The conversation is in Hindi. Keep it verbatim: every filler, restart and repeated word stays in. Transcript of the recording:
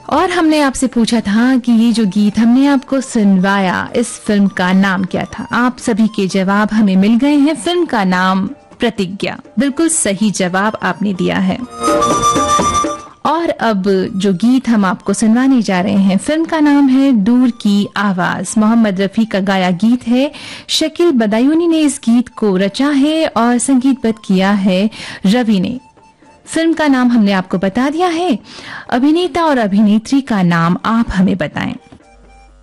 और हमने आपसे पूछा था कि ये जो गीत हमने आपको सुनवाया, इस फिल्म का नाम क्या था। आप सभी के जवाब हमें मिल गए हैं। फिल्म का नाम प्रतिज्ञा। बिल्कुल सही जवाब आपने दिया है। और अब जो गीत हम आपको सुनवाने जा रहे हैं, फिल्म का नाम है दूर की आवाज। मोहम्मद रफी का गाया गीत है। शकील बदायूनी ने इस गीत को रचा है और संगीतबद्ध किया है रवि ने। फिल्म का नाम हमने आपको बता दिया है। अभिनेता और अभिनेत्री का नाम आप हमें बताएं।